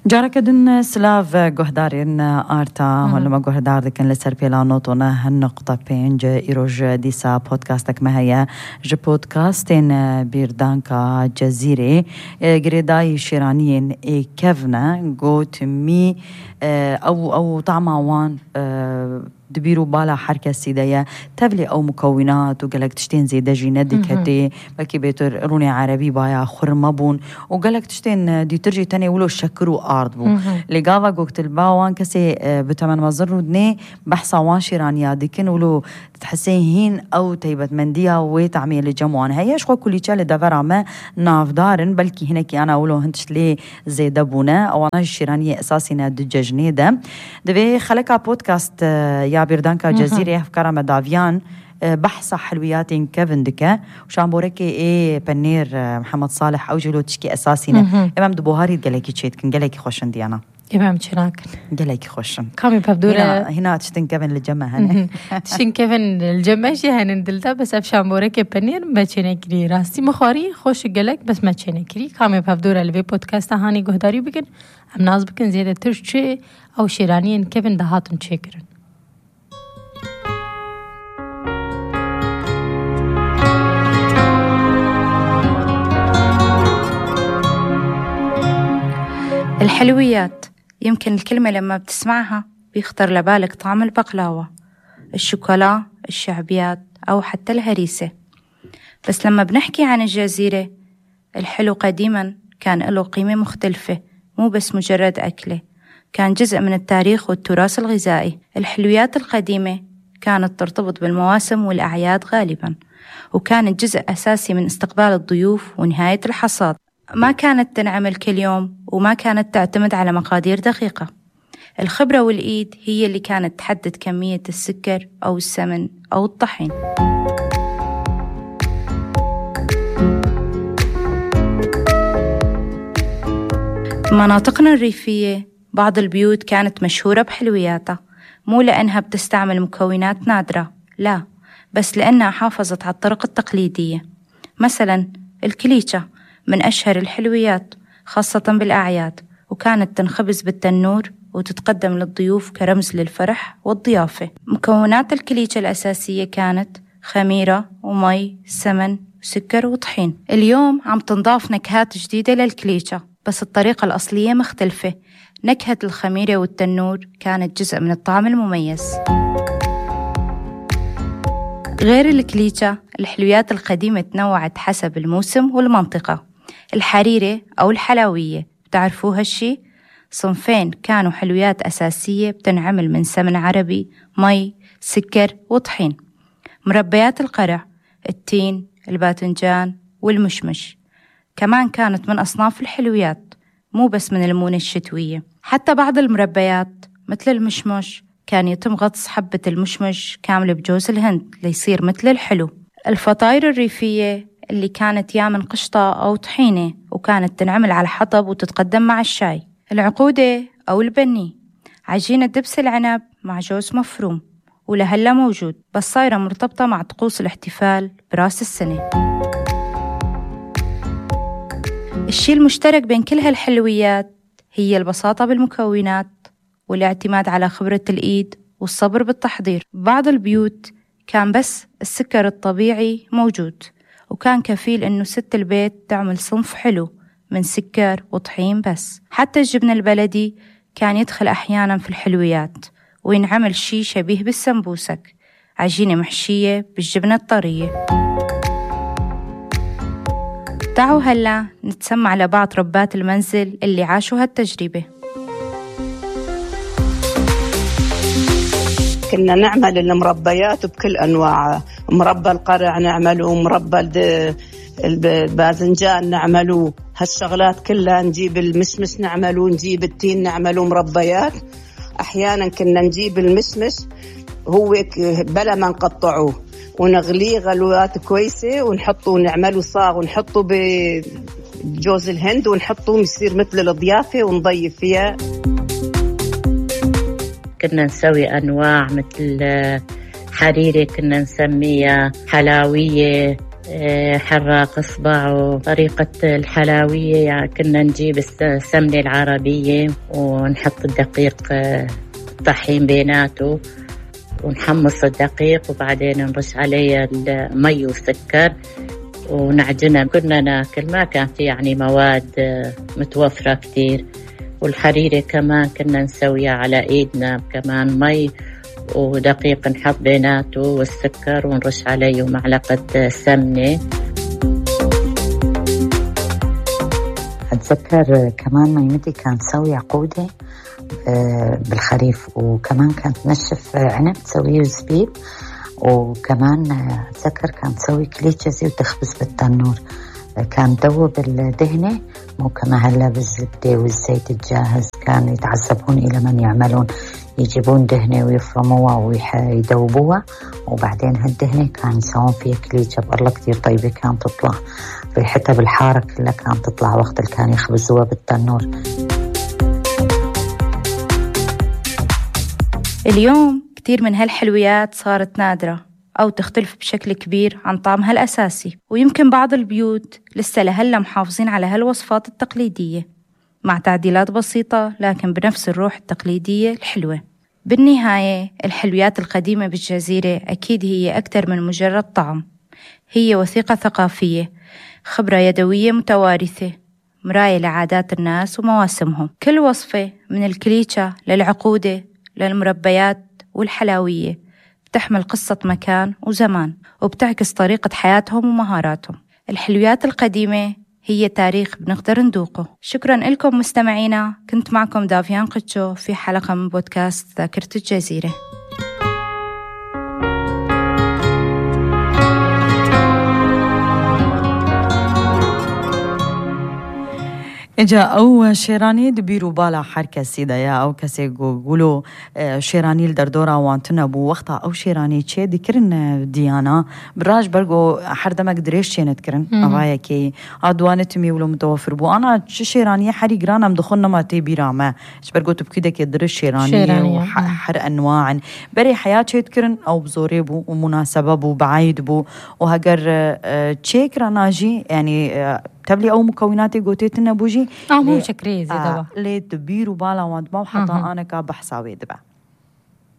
جاركدن سلاف جهدارين آرتا هلما جهدار دكن لسر بيلا نوتونا هالنقطة بينج إيروج ديسا بودكاستك ما هي جو بودكاستين بيردانكا جزيرة جريداي شيرانيين كيفنا جوت مي أو طعماوان دبيرو بالا حركة سيدايا تبلي أو مكونات وقالك تشتين زي دجي ندي كتي بكي بيتر روني عربي بايا خرمبون وقالك تشتين دي ترجي تاني ولو شكروا أرض بو لقاوا قوكت الباوان كسي بتمن مزرو دني بحثا وان شيرانيا ديكن ولو تحسين أو تيبت منديا وتعميل جموان هيش خو كل شيء لدفر ما نافدارن بلكي هناكي أنا ولو هنتش لي زي دبونا أو أنا الشيرانية أساسنا دجاجني ده دبي خلقا بودكاست يا بيردانكا جزيرة أفكار مدافيان بحث حلويات كيفن دكا وشان بوركي بنير محمد صالح أو جلو تشكي أساسنا إمام دبوهاري قالكي تشيت كن قالكي خوشن ديانا إمام تشراكن قالكي خوشن كامي بابدورة هنا تشتن كيفن الجمع هنا تشتن كيفن الجمع شي هندلتا بس أفشان بوركي بنير ما تشينكري راسي مخاري خوش قالك بس ما تشينكري كامي بابدورة اللي في بودكاست هاني قهداري بكن أم ناس بكن زيادة ترشي أو شيرانيين كيفن دهاتن تشيكرن الحلويات يمكن الكلمة لما بتسمعها بيخطر لبالك طعم البقلاوة، الشوكولا، الشعبيات أو حتى الهريسة. بس لما بنحكي عن الجزيرة، الحلو قديما كان له قيمة مختلفة، مو بس مجرد أكله، كان جزء من التاريخ والتراث الغذائي. الحلويات القديمة كانت ترتبط بالمواسم والأعياد غالبا، وكانت جزء أساسي من استقبال الضيوف ونهاية الحصاد. ما كانت تنعمل كل يوم وما كانت تعتمد على مقادير دقيقة. الخبرة والإيد هي اللي كانت تحدد كمية السكر أو السمن أو الطحين. مناطقنا الريفية بعض البيوت كانت مشهورة بحلوياتها، مو لأنها بتستعمل مكونات نادرة، لا، بس لأنها حافظت على الطرق التقليدية. مثلا الكليشة من أشهر الحلويات خاصة بالأعياد، وكانت تنخبز بالتنور وتتقدم للضيوف كرمز للفرح والضيافة. مكونات الكليشة الأساسية كانت خميرة ومي، سمن، سكر وطحين. اليوم عم تنضاف نكهات جديدة للكليشة، بس الطريقة الأصلية مختلفة. نكهة الخميرة والتنور كانت جزء من الطعم المميز. غير الكليشة، الحلويات القديمة تنوعت حسب الموسم والمنطقة. الحريرة أو الحلوية، بتعرفوا هالشي؟ صنفين كانوا حلويات أساسية بتنعمل من سمن عربي، مي، سكر وطحين. مربيات القرع، التين، الباذنجان والمشمش كمان كانت من أصناف الحلويات، مو بس من المونة الشتوية. حتى بعض المربيات مثل المشمش كان يتم غطس حبة المشمش كاملة بجوز الهند ليصير مثل الحلو. الفطاير الريفية اللي كانت يا من قشطة أو طحينة، وكانت تنعمل على الحطب وتتقدم مع الشاي. العقودة أو البني، عجينة دبس العنب مع جوز مفروم، ولهلا موجود، بس صايرة مرتبطة مع طقوس الاحتفال براس السنة. الشيء المشترك بين كل هالحلويات هي البساطة بالمكونات والاعتماد على خبرة الإيد والصبر بالتحضير. بعض البيوت كان بس السكر الطبيعي موجود، وكان كفيل إنه ست البيت تعمل صنف حلو من سكر وطحين بس. حتى الجبن البلدي كان يدخل أحيانا في الحلويات، وينعمل شي شبيه بالسمبوسك، عجينة محشية بالجبنة الطرية. تعالوا هلا نتسمع لبعض ربات المنزل اللي عاشوا هالتجربة. كنا نعمل المربيات بكل أنواعها، مربى القرع نعمله، مربى الباذنجان نعمله، هالشغلات كلها. نجيب المشمش نعمله، نجيب التين نعمله مربيات. أحيانا كنا نجيب المشمش هو بلا ما نقطعوه ونغليه غلوات كويسة ونحطه ونعمله صاغ ونحطه بجوز الهند ونحطه يصير مثل الضيافة ونضيف فيها. كنا نسوي أنواع مثل حريرة، كنا نسميها حلاوية، حراق إصبع. وطريقة الحلاوية يعني كنا نجيب السمنة العربية ونحط الدقيق طحين بيناته ونحمص الدقيق وبعدين نرش عليه المي وسكر ونعجنها. كنا ناكل، ما كانت يعني مواد متوفرة كتير. والحريرة كمان كنا نسويها على إيدنا، كمان مي ودقيق نحط بيناته والسكر ونرش عليه معلقة سمنة. أتذكر كمان ميمتي كانت تسوي عقودة بالخريف، وكمان كانت تنشف عنب تسويه زبيب، وكمان أتذكر كانت تسوي كليتشزي وتخبز بالتنور. كان دوب الدهنة مو كما هلا بالزبدة والزيت الجاهز، كانوا يتعذبون إلى من يعملون، يجيبون دهنة ويفرموها ويدوبوها، وبعدين هالدهنة كانوا يسوون فيها كليتشة والله كتير طيبة كانت تطلع، ريحتها بالحارة كلها كانت تطلع وقت اللي كانوا يخبزوها بالتنور. اليوم كتير من هالحلويات صارت نادرة أو تختلف بشكل كبير عن طعمها الأساسي، ويمكن بعض البيوت لسه لهلا محافظين على هالوصفات التقليدية مع تعديلات بسيطة لكن بنفس الروح التقليدية الحلوة. بالنهاية الحلويات القديمة بالجزيرة أكيد هي أكثر من مجرد طعم، هي وثيقة ثقافية، خبرة يدوية متوارثة، مراية لعادات الناس ومواسمهم. كل وصفة من الكليتشة للعقودة للمربيات والحلاوية بتحمل قصة مكان وزمان وبتعكس طريقة حياتهم ومهاراتهم. الحلويات القديمة هي تاريخ بنقدر ندوقه. شكرا لكم مستمعينا، كنت معكم دافيان قتشو في حلقة من بودكاست ذاكرة الجزيرة. إجا أو شيراني دبيرو بالا حركة سيدة يا أو كسي قولوا شيراني الدردورة وانتنا بو وقتها أو شيراني تشي ذكرن ديانا براج برغو حردما قدريش شي نتكرن أغايا كي عدوانتمي ولو متوفر بو أنا شيراني حري قرانا مدخلنا ما تي بيراما برغو تبكيدا كي درش شيراني وحر أنواع بري حياة شي تكرن أو بزوري بو ومناسبة بو بعيد بو وهاجر تشي كراناجي يعني تبلي أو مكوناتي قوتيتنا بوجي مو شكري زي دوا ليه تبيرو بالا وانت ما وحطا أنا كابحساوي دبا